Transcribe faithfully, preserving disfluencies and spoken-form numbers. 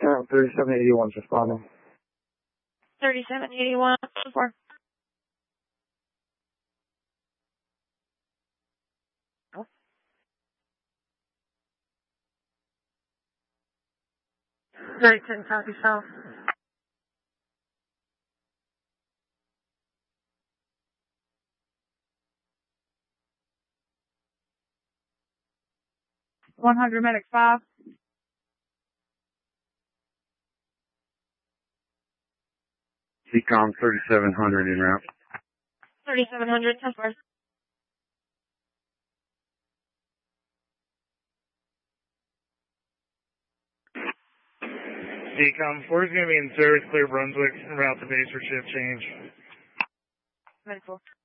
Seacom thirty-seven eighty-one responding. thirty-seven eighty-one, four. thirty-ten, copy south. one hundred, medic five. Seacom thirty-seven hundred en route. thirty-seven hundred, ten four. Seacom four is going to be in service, clear Brunswick, en route to base for shift change. Medic four.